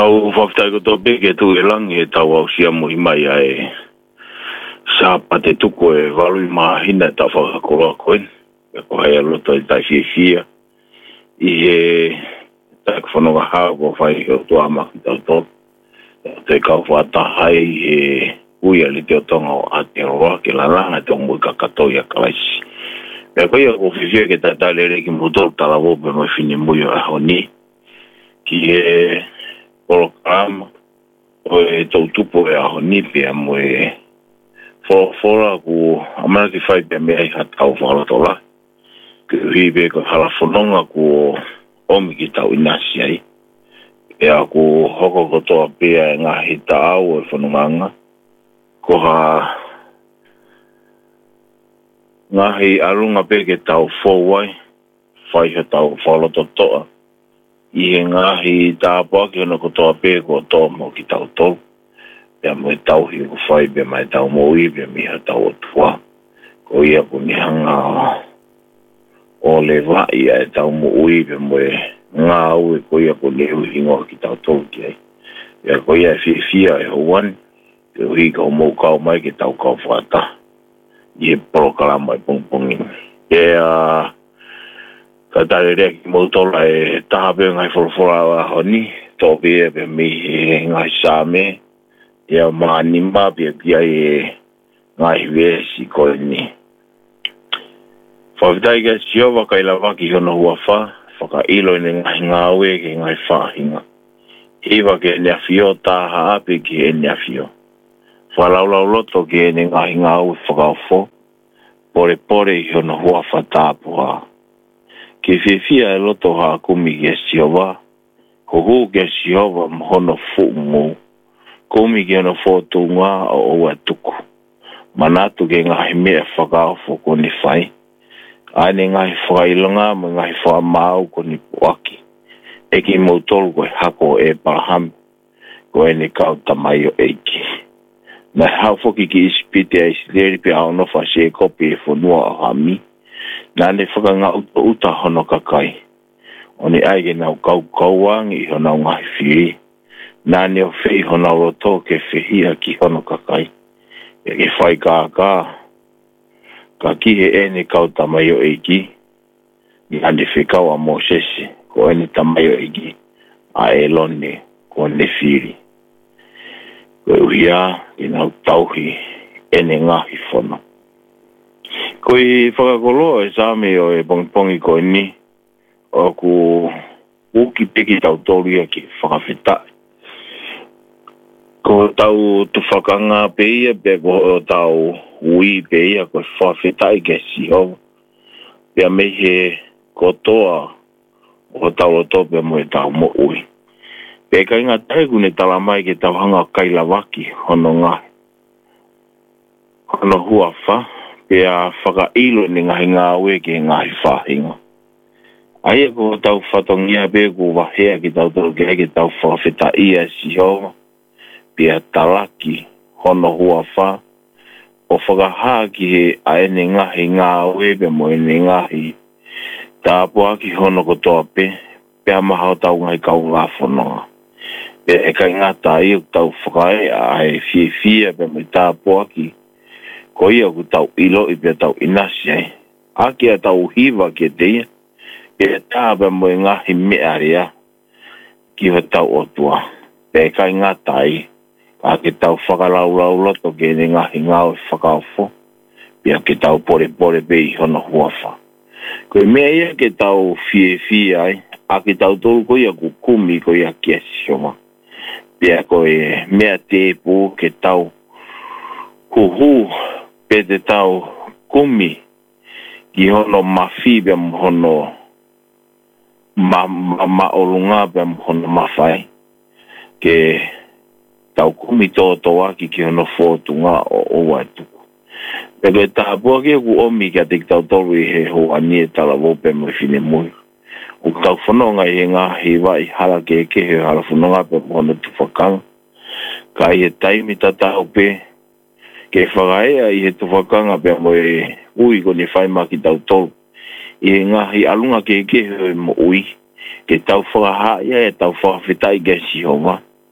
Tau whaftai ko tō peke tu e langi e tau au sia mo i mai ai sa pate tuko e walu i mahina e tau whakakoroa koen. E ko hei aloto i tai fia i he tai ko whanonga hao ko whai o tua maki tau tō. Te kau whatahai he uia li te o tonga o Aotearoa ke la langa te o mui kakatoi a kalaisi. Pea koe a ko whiwhia ke tai tai lere ki mutoro tala wope mai whini mui o ahoni ki he Polokarama, o e tau tupo e aho nipe a mo e fora ku amanaki whai pia mea i hatau whalatola. Ke uhibe ko halafononga ku omi ki tau inasi ai. E a ku hoko kotoa pia e ngahi taau e whanunganga. Ko ha ngahi arunga pe ke tau fowai, whai he tau whalatotoa. I he ngahi tāpua ki hono kotoa pē ko tō mo ki tau tō. Pea mo e tau hi ko whai pia mai tau mo i pia miha tau o tua. Ko ia ko ni hanga o le vai e tau mo ui pia mo e ngā au e ko ia ko ni hui hingoa ki tau tō ki ai. Pea ko ia e whiwhia e houan. Ke hui ka o mou kau mai ki tau kau whata. I he Polokarama i pongpongi. Pea ka tare rea ki mautola e tahape ngai wholofora a honi, tō pia pe mi ngai sāme, ia maanima pia pia e ngai wesi koe ni. Whawhitai ka siova kai la waki hono hua wha, whaka ilo ni ngai ngāwe ke ngai whahinga. Iwa ke nea fio taha ape ke nea fio. Whalaulau loto ke ni ngai ngāwe whakawho, pore pore i hono hua wha tāpua. Ke whiwhia e loto haa kumi ke siova, ko hu ke siova mhono fuungu, kumi ke no fōtunga o oa tuku. Manatu ke ngahi mea whakaofo ko ni whai, aine ngahi whakailonga mo ngahi whakamau ko ni puaki. Eki mautolu koe hako e parahami, ko e ni kau tamai o eiki. Na haufoki ki ispite a isileri pe ao nofa se kopi e whanua o hami, nane whakanga uta hono kakai. O ni aige nau kauwangi i honau ngahi whiri. Nane o whei honau roto ke whihia ki hono kakai. E ke whai kākā. Ka kihe ene kau tamai o eiki. Nane whikau a Mosesi. Ko ene tamai o eiki. A e lone ko ne whiri. Ko uia i nau tauhi ene ngahi whono. Ko i whakakoloa e sāme o e pongpongi ko ni, o ku uki peki tau tōria ki whakawhitai. Ko tau tu whakanga peia, pe ko tau ui peia, ko whakawhitai ke siho. Pea mehe kotoa, o tau o tope mo e tau mo ui. Pe ka inga taiku ne tala mai ke tau hanga kailawaki, hono ngahi. Hono huawha. Pea whakailo ni ngahi ngāwe ke ngahi whahinga. Aia ko tau whatongia pe ko wahea ki tau toro ke tau whawhita ia siho. Pea talaki hono hua wha. O whakahaa ki he aene ngahi ngāwe pe mo ene ngahi. Tāpua ki hono kotoa pe. Pea maha o tau ngai kau ngā whanonga. Pea e kai ngata i o tau whakae a he fia pe mo tāpua ki. Ko ia ku tau ilo i pia tau inasi ai. Aki a tau hiva ke teia. E tāpa mo e ngahi mea rea. Ki wa tau otua. Pe kai ngata ai. Aki tau whakaraulau loto ke ne ngahi ngau e whakaofo. Pia ke tau pore pe i hono huafa. Ko e mea ia ke tau fie ai. Aki tau tolu ko ia ku kumi ko ia kia sioma. Pia ko e mea tepu ke tau huhu. Pe te tau kumi ki hono mawhibe hono maolunga pe hono mawhai ke tau kumi tōtoa ki hono fōtunga o oa tuku. Pe koe tāpua ki ku omi kia te tau tolu i he hoa nie tala wope mo whine mui. O tau whanonga i he ngahi wai hala ke he hala whanonga pe hono tufakanga. Ka i he taimi tatau pe ke whakaea i he tuwhakanga pia mo e ui ko ni whaimaki tau tolu. I he ngahi alunga ke hoi mo ui. Ke tau whakahaia e tau whakawhitai ke sihowa.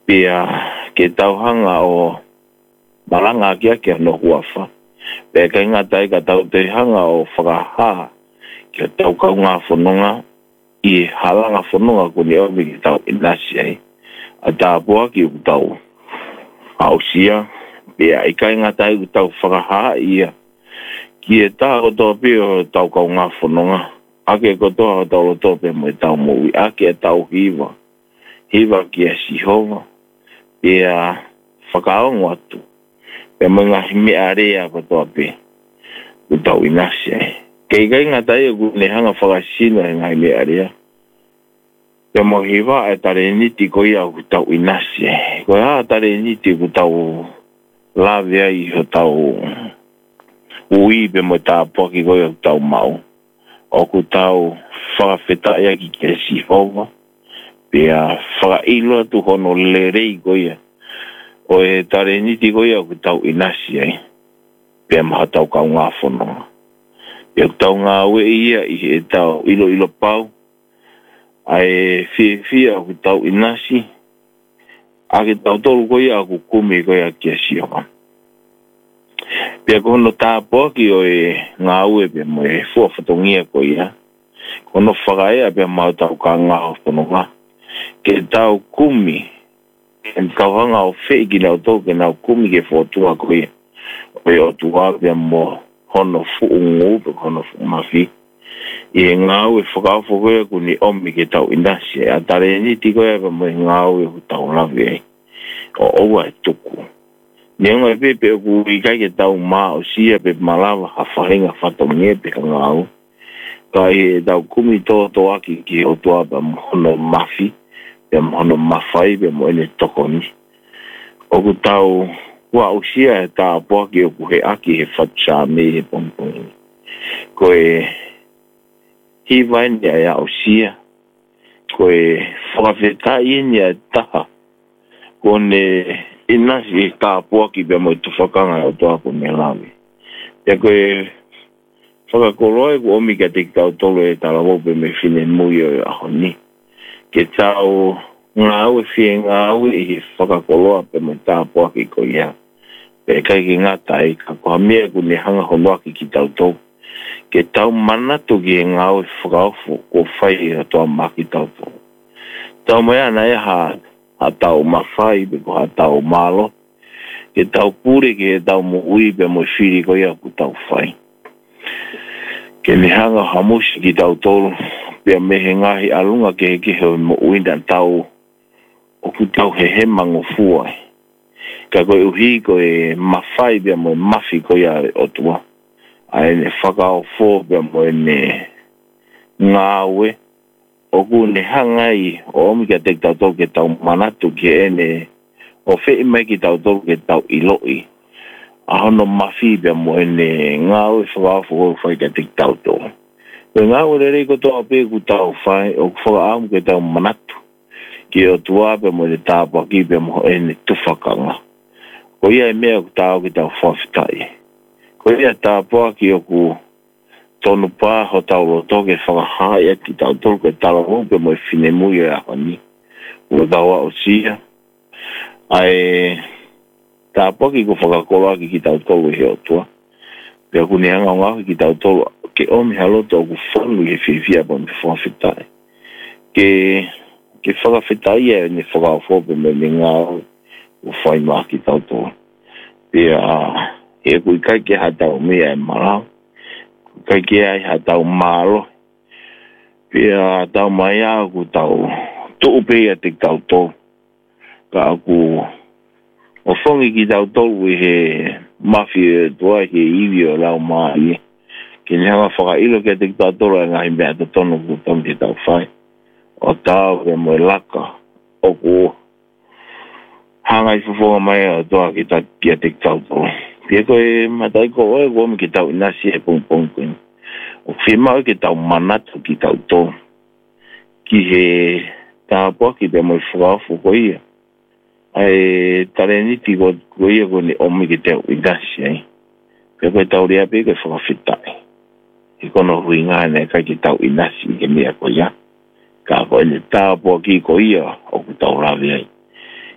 pia ke tau hanga o malanga kia no huafa pe ka ngata ka tau te hanga o whakaha ke tau kau ngā whanonga i halanga whanonga ko ni omi ki tau inasi ai a tā pua ki u tau ausia pia i kai ngata i tau whakaha ia ki e tā ko tō pio tau kau ngā whanonga ake ko tō tau lo tō pe mo i tau mui ake e tau hiwa ki e sihova pia whakaongo atu pe mga himi area ko tō pe u tau inasi ai kei kai ngata i ku ne hanga whakasino e ngai me area pe mo hiwa e tare niti ko ia ku tau inasi ai ko ia tare niti ku tau lawe ai ho tau ui pe mo tā poki ko ia ku tau mau o ku tau whakawheta ia ki ke sihova pia whakailo atu hono lerei ko ia o e tare niti ko ia ku tau inasi ai pia maha tau kau ngā whanonga pia ku tau ngā ue ia i e tau ilo pau ai fia ku tau inasi ake tau tolu ko ia ku kumi ko ia kia sihova pia kono tā poki o e ngā ue pia mo e fua whatongia ko ia kono whakaea pia mau tau ka ngā whanonga ke tau kumi e kauhanga o whei ki nau tō ke nau kumi ke whotua ko ia o e o tua pia mo hono fuungu pe hono fuumafi i e ngā ue whakawho ko ia ku ni omi ke tau inasi a tare ni tiko ia pa mo e ngā ue ku tau lawe ai o oua e tuku Nionga pepe ku i kai ke tau mā o sia pe malawa ha whahinga whatongia pe ka ngāu. Kai e tau kumi tō aki ki o tua pa mohono mafi, pe mohono mawhai pe mo ene tokoni. O ku tau wa o sia e tā poa ki o ku he aki he whatsa me he pongpongi. Ko e hiwa ene a o sia, ko e whakawheta ene a taha, ko ne inasi ka poaki pe mo tu whakanga o toa ko me lawe. Pea koe whakakoroe ko omi ka te tau tolo e talawo pe me whine mui o aho ni. Ke tau ngā ue whie ngā ue i whakakoroa pe mo tā poaki ko ia. Pe kai ki ngata e ka koha mea ku ne hanga honoaki ki tau tau. Ke tau manatu ki ngā ue whakaofu ko whai o toa maki tau tau. Tau mea na e ha tau mawhai pe ko ha tau malo ke tau pure ke tau mo ui pe mo whiri ko ia ku tau whai ke ni hanga hamusi ki tau tolu pe mehe ngahi alunga ke he mo ui dan tau o ku tau he mango fua ka koe uhi ko e mawhai pe mo mafi ko ia o tua a ene whakao fo pe mo ene ngawe o ku ne hangai o omi ka te tau tau ke tau manatu ke ene o whee mai ki tau tau ke tau iloi a hono mafi pia mo ene ngāu e whakaafu o whai ka te tau tau e ngāu re rei ko toa pe ku tau whai o ku whakaamu ke tau manatu ki o tua pia mo ene tāpa ki pia mo ene tufakanga ko ia e mea ku tau ke tau whawhitai ko ia tāpa ki o ku tonu pā ho tau lo toke whakahai ki tau tolu ke tala hope mo e whine mui e ahoni. Ua tau o sia. Ai tā poki ko whakakola ki tau tolu he o tua. Pea kuni hanga o ngahi ki tau tolu ke omi haloto o ku whanu he whiwhia po me whawhitai. Ke whakawhitai e ne whakaofope me me ngāo u whai maa ki tau tolu. Pea e kui kai ke hatau mea e marau. Kai ke ai ha tau malo pia tau mai a ku tau tu pe a te tau to ka ku o fongi ki tau to he mafia toa he ivio lau mai ke ni hanga whaka ilo ke te tau to la ngai mea te tono ku tom te tau whai o tau ke mo laka o ku hanga i fufonga mai a toa ki te tau to pia koe matai ko oe mi ki tau inasi e pong kuin. O whimau ki tau manatu ki tau tō. Ki he tāpua ki pe mo i whakaafu ko ia. Ai tare niti ko ia ko ni omi ki tau inasi ai. Pia koe tau rea pe koe whakawhitai. I kono hui ngāne kai ki tau inasi ke mea ko ia. Ka koe ni tāpua ki ko ia o ku tau rawe ai.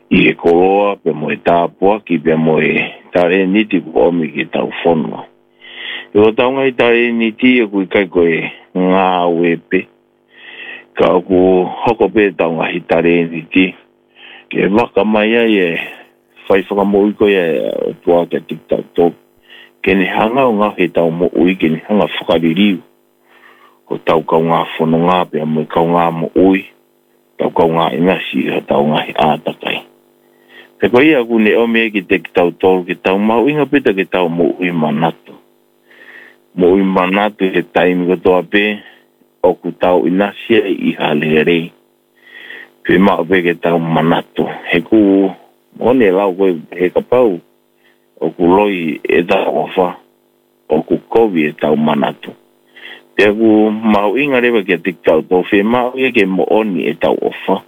I e koloa pe mo e tāpua ki pe mo e tare niti ku omi ki tau whonua. I o tau ngai tare niti e kui kai koe ngā wepe. Ka oku hoko pe tau ngai tare niti. Ke waka mai ai e whai whakamoi koe e o tua ke tiktau tō. Ke ni hanga o ngā he tau mo ui ke ni hanga whakaririu. Ko tau kau ngā whono ngā pe mo i kau ngā mo ui. Tau kau ngā ingasi ha tau ngā he ātakai. Te koe ia ku ne ome ki te ki tau tolu ki tau mau inga pita ki tau mo ui manatu. Mo ui manatu he taimi katoa pe o ku tau inasia i hale rei. Pe mao pe ki tau manatu. He ku one lau koe he kapau o ku loi e tau ofa o ku kovi e tau manatu. Te ku mau inga rewa ki te ki tau tolu fe mao ia ke mo oni e tau ofa.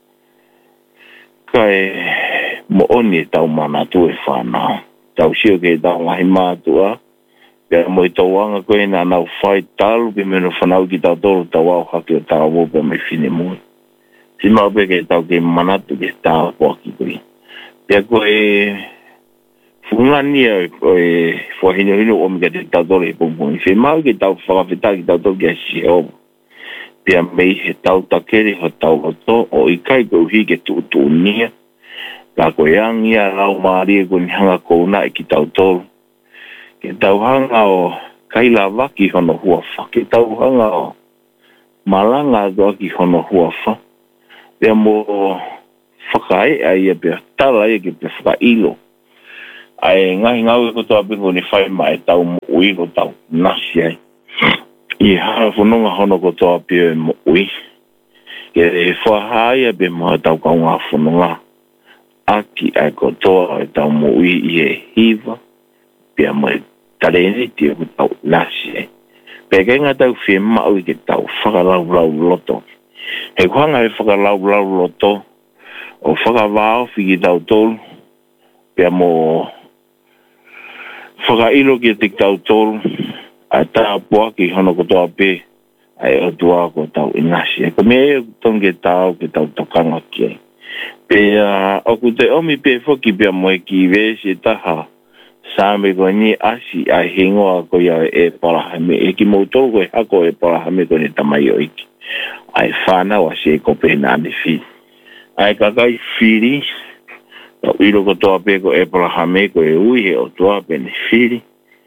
Kai mo oni tau manatu e whanau. Tau sio ke tau ngahi mātua. Pea mo i tau anga koe nā nau whai talu pe meno whanau ki tau tolu tau au hake o tau wope mai whine mui. Si mau pe ke tau ke manatu ke tau poaki koe. Pea koe whungania koe whahino hino omi ke te tau tolu e pumpungi. Whe mau ke tau whakawhita ki tau tolu ke si homo. Pea mei he tau takere ho tau hoto o i kai koe hi ke tu nia. La koe angia lau maari e koe ni hanga kouna e ki tau tolu. Ke tau hanga o kaila waki hono huafa. Ke tau hanga o malanga doa ki hono huafa. Pea mo whakae ai e pea tala e ke pea whakailo. Ai ngahi ngau e kotoa pingo ni whai mai tau mo ui ko tau nasi ai. I haa whanonga hono kotoa pia e mo ui. Ke e whahai e pea mo tau kaunga whanonga. Aki ai kotoa e tau mo ui i e hiva. Pea mo e tarene tia ku tau nasi e. Pea kai ngā tau whie mau i ke tau whakalau loto. He kuhanga he whakalau loto. O whakawao fi ki tau tolu. Pea mo whakailo ki te tau tolu. A tā pua ki hono kotoa pe. Ai o tua ko tau inasi e. Ko mea e tonge tau ki tau tokanga ki e. Pea oku te omi pe whoki pea moe ki vese taha. Sāme koe ni asi ai hingoa koe ia e palahame. E ki moutou koe hako e palahame koe ni tamai o iki. Ai whanau asi e kope nāne whiri. Ai kakai whiri. Tau iro kotoa pe koe e palahame koe ui he o toa pe ni whiri.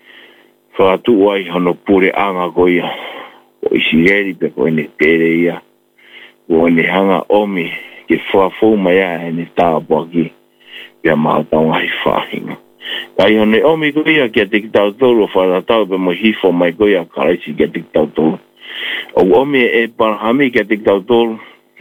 Whatu ai hono pure anga koe ia. Ko isi heri pe koe ni tere ia. Koe ni hanga omi ke whafou mai a e ni tāpua ki. Pea maha tau ngai whahinga. Kai hone omi koe ia kia te kitau tolu o whanatau pe mo hifo mai koe ia karaisi kia te kitau tolu. O omi e parahami kia te kitau tolu.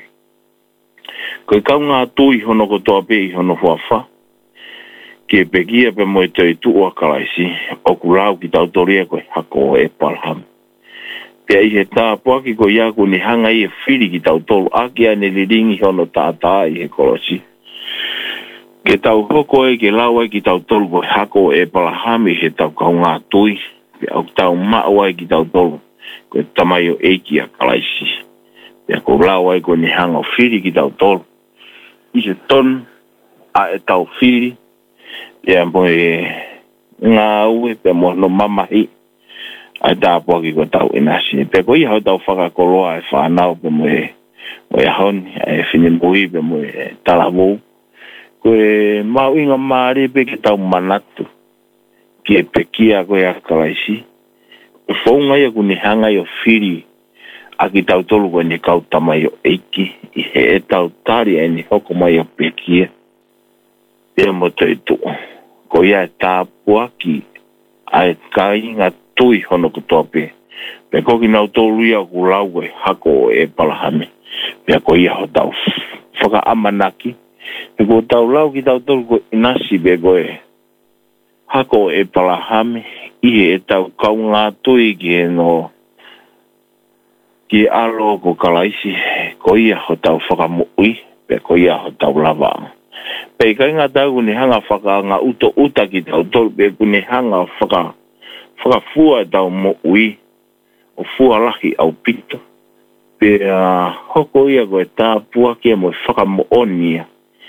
Koe kau ngā tui hono kotoa pe i hono huafa. Kie pekia pe mo e tei tua karaisi. O kurau kitau tolu ia koe hako e parahami. Pea i he tāpua ki koe ia koe ni hanga i e whiri kitau tolu. Aki ane liringi hono tātā i he kolosi. Ke tau hoko e ke lau e ki tau tolu koe hako e palahami he tau kau ngā tui. Pea au tau mao e ki tau tolu koe tamai o eiki a kalaisi. Pea ko lau e koe ni hanga o whiri ki tau tolu. I se ton a e tau whiri. Pea mo e ngā ue pea mo no mamahi. A tāpua ki koe tau inasi. Pea ko i hau tau whakakoloa e whanau pe mo e honi. E whine mui pe mo e talavou. Koe mau inga maare pe ke tau manatu. Ki e pekia koe a kalaisi. O whaunga ia kune hanga i o whiri. A ki tau tolu koe ni kau tamai o eiki. I he e tau tari e ni hoko mai o pekia. Pea mo te tua. Ko ia e tāpua ki a e kai ngā tui hono kutoa pe. Pea koki nau tolu ia ku lau koe hako e palahame. Pea ko ia ho tau whaka amanaki. E ko tau lau ki tau tolu ko inasi be koe. Hako e palahame. Ihe e tau kau ngā tui ki e no. Ki alo ko kalaisi. Ko ia ho tau whakamui. Pe ko ia ho tau lava. Pe kai ngā tau kune hanga whaka ngā uto uta ki tau tolu. Pe kune hanga whakafua tau mo ui. O fua laki au pito. Pe hoko ia koe tāpua ki e mo whakamo'onia.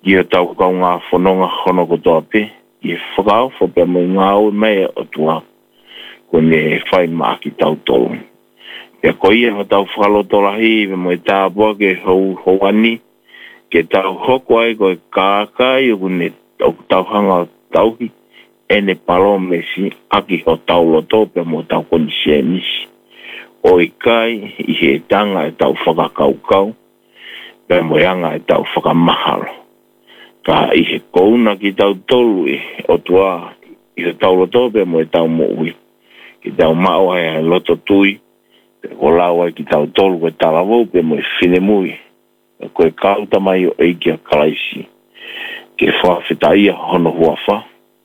Ia tau kau ngā whanonga hono ko toa pe. Ia whakao whapea mo ngā oi mea o tua. Ko ne whai maki tau tolu. Ia ko ia ho tau whakaloto lahi me mo i tāpua ke hou ani. Ke tau hoko ai ko e kākai o kune tau hanga tauhi. E ne palo mesi aki ho tau loto pe mo tau koni se nisi. O i kai i he tanga e tau whakakaukau. Pe mo yanga e tau whakamahalo. Ka i he kouna ki tau tolu e o tua i he tau loto pe mo e tau mo ui. Ki tau mao ai loto tui. Pe ko lau ai ki tau tolu ko e talavou pe mo e whine mui. Ko e kauta mai o eiki a kalaisi. Ke whawhita ia hono huafa.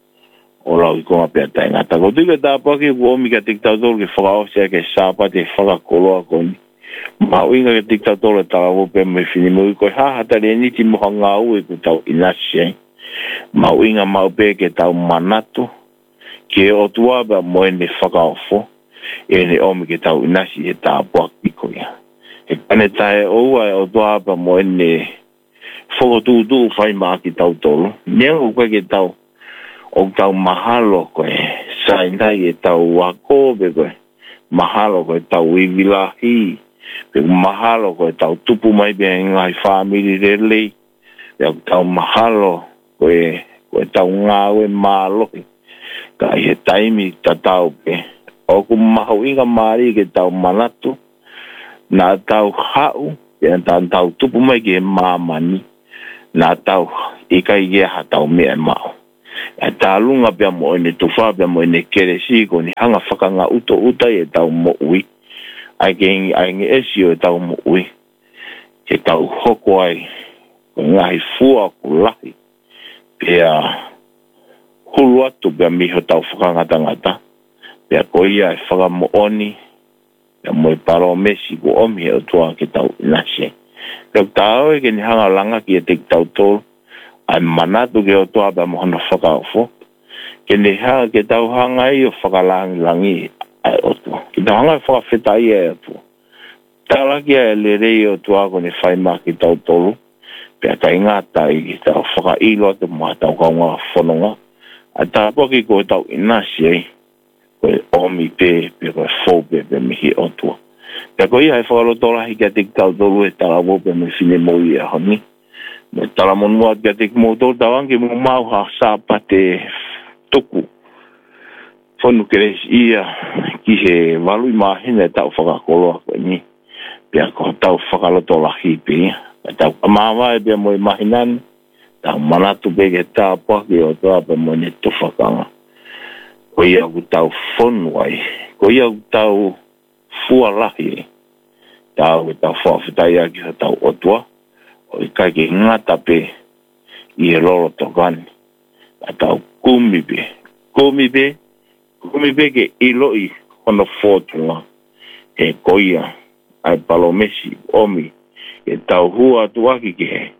O lau i konga pia tai ngata. Ko tuke tāpaki ku omi ka tik tau tolu ke whakaosea ke sāpa te whakakoloa koni. Mau inga ke tik tau tolu e talavou pe mo e whine mui. Ko e hahatari e niti moha ngā ue ku tau inasi ai. Mau inga mau pe ke tau manatu. Ke o tuaba mo e ne whakaofo. E ne omi ke tau inasi e tāpaki ko ia. E kane tae oua e o tuaba mo e ne whakotūtū whai maki tau tolu. Niangu koe ke tau o tau mahalo koe. Sainai e tau wako pe koe. Mahalo koe tau iwilahi. Pe mahalo koe tau tupu mai pe ngai whamiri relei. Pe tau mahalo koe tau ngāwe mālohi. Ka i he taimi tatau pe. O ku mahu inga maari ke tau manatu. Nā tau hau. Pena tau tupu mai ke māmani. Nā tau ikai ke ha tau mea mau. E tā lunga pia mo ene tuwha pia mo ene keresi ko ni hanga whakanga uto utai e tau mo ui. Ai nge esio e tau mo ui. Ke tau hoko ai. Ko ngahi fua ku lahi. Pia hulu atu pia miho tau whakangata ngata. Pia ko ia e whaka mo oni. Pia mo e paro mesi ko omi e o tua ke tau inase. Pia tau e ke ni hanga langa ki e te tau tolu. Ai manatu ke o toa pa mohana whakaofo. Ke ne haa ke tau hanga i o whakalangi langi ai o tua. Ke tau hanga i whakawheta i ai o tua. Tālaki ai le rei o tua ko ne whaima ki tau tolu. Pea kai ngāta i ki tau whakailo te mua tau kaunga whanonga. A tāpaki ko tau inasi ai. Ko e omi pe ko e fau pe mihi o tua. Pea ko ia e whakalotorahi kia te tau tolu e talawo pe me whine moi e honi. Me tala monua kia te kumoto tawangi mo mau ha sāpa te tuku. Whanu keres ia ki he walui mahina e tau whakakoloa koe ni. Pia ko tau whakaloto lahi pe. E tau amawa e pia mo i mahinan. Tau manatu pe ke tāpua ki o toa pe mo ne tufakanga. Ko ia ku tau whanu ai. Ko ia ku tau fua lahi. Tau e tau whawhitai aki ha tau otua. O i kai ke ngata pe i e loro tokani. A tau kumi pe. Kumi pe ke iloi hono whotunga. E koia ai palomesi omi. E tau hua tuaki ke he.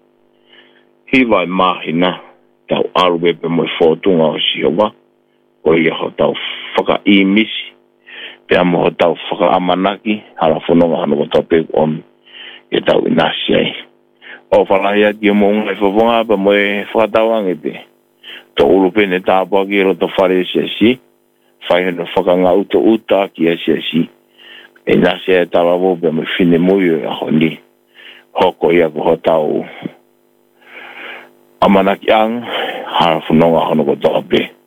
Hiwai mahina. Tau aruwe pe mo i whotunga o siowa. Koia ho tau whaka imisi. Pe amo ho tau whaka amanaki. Hala whanonga hano ko tau pe omi. E tau inasi ai. O whalahia ki o monga e whawonga pa mo e whakatawangi pe. Tō urupe ne tāpua ki roto whare e si. Whaihena whakanga uto uta ki e si. E nasi e talawo pe mo whine mui e honi. Hoko ia ko ho tau amanaki ang. Hara whanonga hono ko tō pe.